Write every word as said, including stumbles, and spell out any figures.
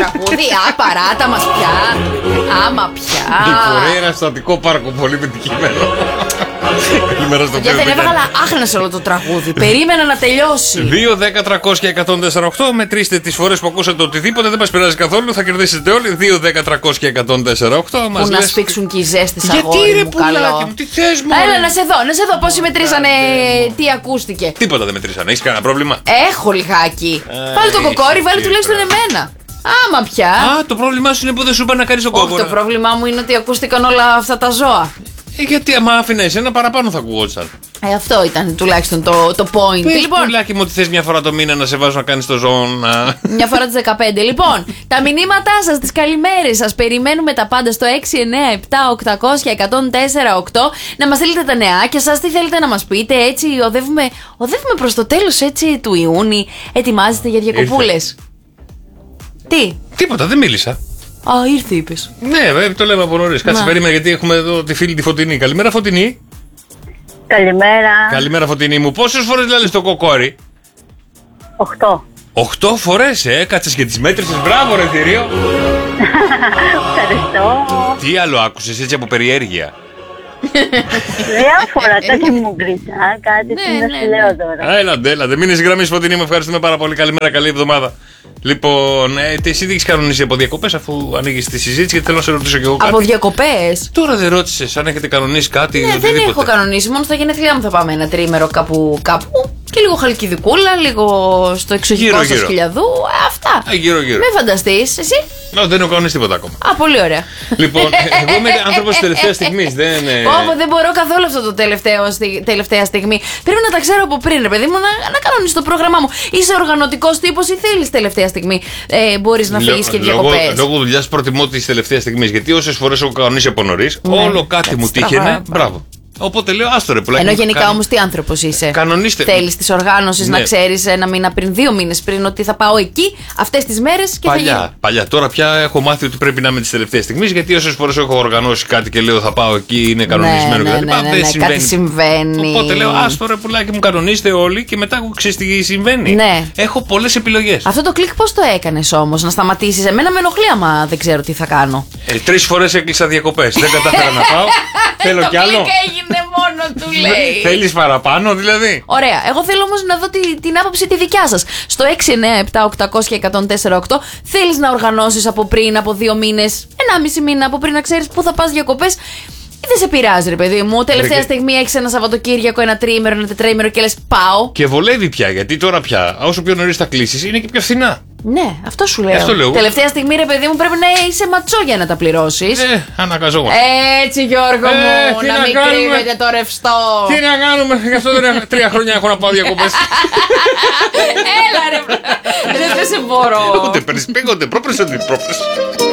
τραγούδι. Α, παράτα μας πια. Άμα πια. Η Φορέιρα Στατικό Πάρκο, πολύ πετυχημένο. Καλημέρα στο Γιατί δεν έβγαλα άχνα σε όλο το τραγούδι. Περίμενα να τελειώσει. δύο, δέκα, τριακόσια, εκατόν τέσσερα οκτώ. Μετρήστε τις φορές που ακούσατε οτιδήποτε, δεν μας πειράζει καθόλου. Θα κερδίσετε όλοι. δύο, δέκα, τριακόσια, εκατόν τέσσερα οκτώ. Που να σφίξουν και οι ζέστες αγόρι. Γιατί ρε μου, πουλάκι μου, τι θες μου. Έλα να σε δω, να σε δω πόσοι μετρήσανε, τι ακούστηκε. Τίποτα δεν μετρήσανε, έχεις κανένα πρόβλημα? Έχω λιγάκι. Βάλει το κοκόρι, βάλει τουλάχιστον εμένα. Άμα πια. Α, το πρόβλημά σου είναι που δεν σου είπα να κάνεις τον κόκορα. Όχι, το πρόβλημά μου είναι ότι ακούστηκαν όλα αυτά τα ζώα. Ε, γιατί άμα άφηνα εσένα παραπάνω θα ακουγόντουσαν. Ε, αυτό ήταν τουλάχιστον το, το point. Πες Λοιπόν, πουλάκι μου ότι θες μια φορά το μήνα να σε βάζω να κάνεις το ζώνα. μια φορά τις δεκαπέντε. Λοιπόν, τα μηνύματά σας, τις καλημέρες σας, περιμένουμε τα πάντα στο έξι εννιά επτά οκτακόσια εκατόν τέσσερα οκτώ. Να μας στείλετε τα νεάκια σας, τι θέλετε να μας πείτε. Έτσι, οδεύουμε, οδεύουμε προς το τέλος έτσι του Ιούνιου. Ετοιμάζεστε για διακοπούλες. Τι. Τίποτα, δεν μίλησα. Α, ήρθε είπες. Ναι, βέβαια, το λέμε από νωρίς. Κάτσε, περίμενα γιατί έχουμε εδώ τη φίλη τη Φωτεινή. Καλημέρα, Φωτεινή. Καλημέρα. Καλημέρα, Φωτεινή μου. Πόσες φορές λες το κοκόρι? Οχτώ. Οχτώ φορές, ε, κάτσε και τις μέτρησες. Μπράβο, ρε θηρίο. Ευχαριστώ. Τι άλλο άκουσες έτσι από περιέργεια? Διάφορα, κάτι μου γκρίζα. Κάτι Ναι, να ναι, σου ναι. λέω τώρα. Α, έλατε, έλατε. Μείνες γραμμή, Φωτεινή μου. Ευχαριστούμε πάρα πολύ. Καλημέρα, καλή εβδομάδα. Λοιπόν, ε, τι εσύ δεν έχεις κανονίσει από διακοπές αφού ανοίγεις τη συζήτηση γιατί θέλω να σε ρωτήσω κι εγώ κάτι. Από διακοπές. Τώρα δεν ρώτησες αν έχετε κανονίσει κάτι. Ναι, δεν οτιδήποτε. έχω κανονίσει. Μόνο στα γενέθλιά μου θα πάμε ένα τρίμερο κάπου κάπου. Και λίγο χαλκιδικούλα, λίγο στο εξοχικό Γύρω, σας γύρω. χιλιαδού. Ε, αυτά. Α, γύρω, γύρω. Μην φανταστείς, εσύ. No, δεν έχω κανονίσει τίποτα ακόμα. Α, πολύ ωραία. Λοιπόν, εγώ είμαι άνθρωπος της τελευταίας στιγμής. Δεν, ε... Όπω δεν μπορώ καθόλου αυτό το τελευταίο, στη, τελευταία στιγμή. Πρέπει να τα ξέρω από πριν, ρε παιδί μου, να, να κανονίσω το πρόγραμμά μου. Είσαι οργανωτικός τύπος ή θέλεις τελευταία στιγμή ε, μπορείς να φύγεις και διακοπές? Λόγω, λόγω δουλειάς προτιμώ τις τελευταίες στιγμές. Γιατί όσες φορές έχω κανονίσει από νωρίς, Ναι, όλο κάτι μου στραβά, τύχαινε. μπράβο. Μπράβο. Οπότε λέω, άστο ρε πουλάκι. Ενώ μου, γενικά κάνω- όμως τι άνθρωπος είσαι. Κανονίστε. Θέλεις της οργάνωσης Ναι. να ξέρεις ένα μήνα πριν, δύο μήνες πριν, ότι θα πάω εκεί αυτές τις μέρες και θα γίνω. Παλιά, παλιά. Τώρα πια έχω μάθει ότι πρέπει να είμαι τις τελευταίες στιγμές. Γιατί όσες φορές έχω οργανώσει κάτι και λέω θα πάω εκεί, είναι κανονισμένο ναι, κτλ. ναι, ναι, Δεν ναι, συμβαίνει. κάτι συμβαίνει. Οπότε λέω, άστο ρε πουλάκι μου, κανονίστε όλοι και μετά ξέρεις τι συμβαίνει. Ναι. Έχω πολλές επιλογές. Αυτό το κλικ πώς το έκανες όμως, να σταματήσεις? Εμένα με ενοχλεί άμα δεν ξέρω τι θα κάνω. Ε, τρεις φορές έκλεισα διακοπές. Δεν κατάφερα να πάω. Θέλω κι άλλο. Το κλικ έγινε μόνο του, λέει. Θέλεις παραπάνω δηλαδή? Ωραία. Εγώ θέλω όμως να δω τη, την άποψη τη δικιά σας. Στο έξι εννιά επτά οκτακόσια εκατόν τέσσερα οκτώ θέλεις να οργανώσεις από πριν, από δύο μήνες, ενάμιση μήνα από πριν, να ξέρεις πού θα πας διακοπές, ή δεν σε πειράζει, ρε παιδί μου? Τελευταία και- στιγμή έχεις ένα Σαββατοκύριακο, ένα τριήμερο, ένα τετραήμερο και λες πάω. Και βολεύει πια, γιατί τώρα πια, όσο πιο νωρίς θα κλείσεις, είναι και πιο φθηνά. Ναι, αυτό σου λέω. Αυτό λέω. Τελευταία στιγμή, ρε παιδί μου, πρέπει να είσαι ματσό για να τα πληρώσεις. Ε, αναγκαζόμαστε. Έτσι, Γιώργο Ε, μου, τι να να μην κάνουμε. κρύβεται το ρευστό. Τι να κάνουμε, γι' αυτό δεν έχω, τρία χρόνια έχω να πάω διακοπές. Έλα, ρε. Δεν σε μπορώ. Ούτε παίρνεις πήγονται, πρόπρες ότι πρόπρες.